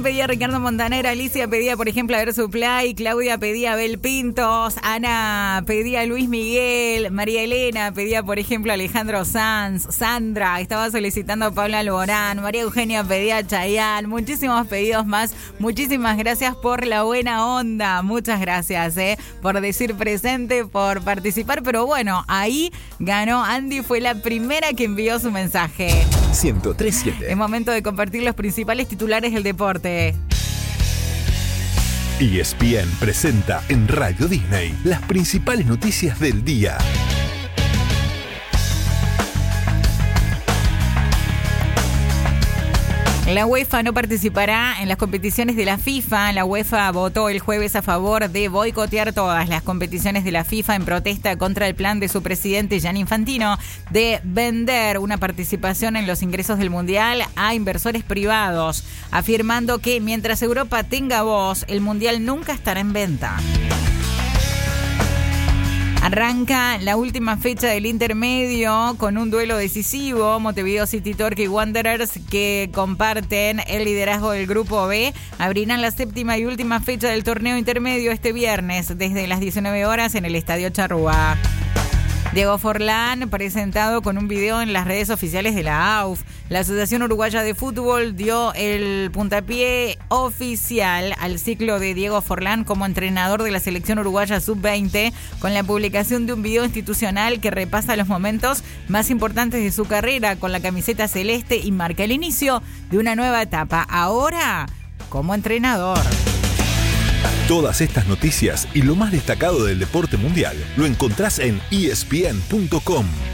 Pedía Ricardo Montaner, Alicia pedía, por ejemplo, a ver su play, Claudia pedía Abel Pintos, Ana pedía Luis Miguel, María Elena pedía, por ejemplo, Alejandro Sanz, Sandra estaba solicitando a Paula Alborán, María Eugenia pedía a Chayanne, muchísimos pedidos más. Muchísimas gracias por la buena onda, muchas gracias por decir presente, por participar, pero bueno, ahí ganó Andy, fue la primera que envió su mensaje. 103.7. Es momento de compartir los principales titulares del deporte. ESPN presenta en Radio Disney las principales noticias del día. La UEFA no participará en las competiciones de la FIFA. La UEFA votó el jueves a favor de boicotear todas las competiciones de la FIFA en protesta contra el plan de su presidente Gianni Infantino de vender una participación en los ingresos del Mundial a inversores privados, afirmando que mientras Europa tenga voz, el Mundial nunca estará en venta. Arranca la última fecha del intermedio con un duelo decisivo. Montevideo City Torque y Wanderers, que comparten el liderazgo del Grupo B, abrirán la séptima y última fecha del torneo intermedio este viernes desde las 19 horas en el Estadio Charrúa. Diego Forlán, presentado con un video en las redes oficiales de la AUF. La Asociación Uruguaya de Fútbol dio el puntapié oficial al ciclo de Diego Forlán como entrenador de la selección uruguaya sub-20 con la publicación de un video institucional que repasa los momentos más importantes de su carrera con la camiseta celeste y marca el inicio de una nueva etapa, ahora como entrenador. Todas estas noticias y lo más destacado del deporte mundial lo encontrás en ESPN.com.